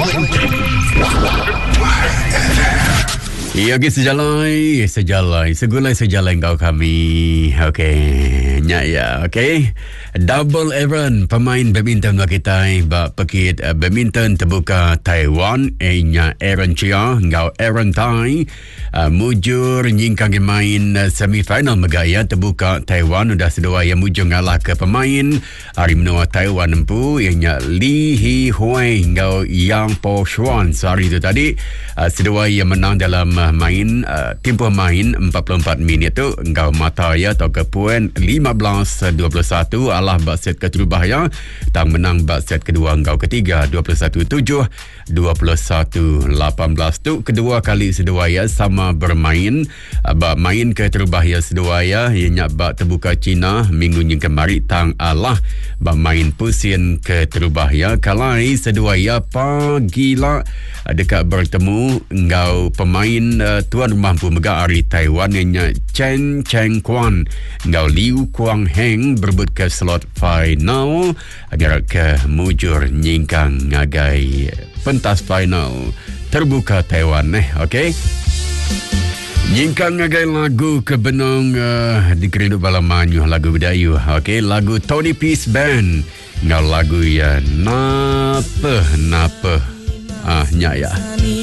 Ya, okey, sejalan kau kami. Okey, ya, okey. Double Aaron, pemain badminton kita pakit badminton terbuka Taiwan, Aaron Chia, ngau Aaron Tai, mujur nyingkang main semifinal megaya terbuka Taiwan udah sedua yang mujur ngalah ke pemain hari menua Taiwan empu ianya Li Hi Hui ngau Yang Po Xuan. Hari itu tadi sedua yang menang dalam main tempoh main 44 minit tu engkau mata ya atau ke poin 15-21 alah bak set keterubah ya tang menang bak set kedua engkau ketiga 21-7 21-18 tu kedua kali sedua ya sama bermain bak main ke terubah ya sedua ya ianya bak terbuka Cina minggu yang kemari tang alah bak main pusing ke terubah ya kalai sedua ya pagila dekat bertemu engkau pemain tuan rumah pemegah dari Taiwan ianya Chen Cheng Quan engkau Liu Kuang Heng berebut ke slot final agar ke mujur nyingkang ngagai pentas final terbuka Taiwan okey. Nyingkang ngagai lagu ke benong dikerindu balamanyu lagu Bidayu okey, lagu Tony Peace Band ngau lagu ya napa nya ya